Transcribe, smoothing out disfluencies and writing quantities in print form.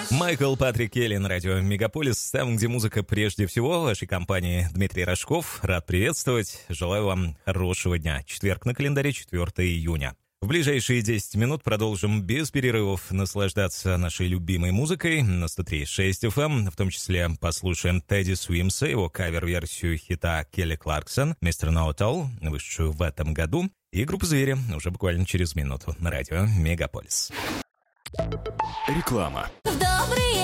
Майкл Патрик Келли на радио Мегаполис, там, где музыка прежде всего. В вашей компании Дмитрий Рожков. Рад приветствовать. Желаю вам хорошего дня. Четверг на календаре, 4 июня. В ближайшие 10 минут продолжим без перерывов наслаждаться нашей любимой музыкой на 103.6 FM. В том числе послушаем Тедди Суимса, его кавер-версию хита Келли Кларксон «Mr. Know-It-All», вышедшую в этом году. И группа «Звери» уже буквально через минуту на радио Мегаполис. Реклама.